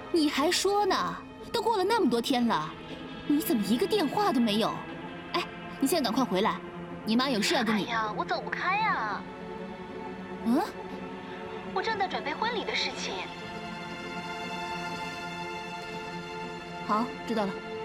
你还说呢？都过了那么多天了，你怎么一个电话都没有？哎，你现在赶快回来，你妈有事要跟你。 哎呀，我走不开呀。 嗯， 我正在准备婚礼的事情。 好，知道了。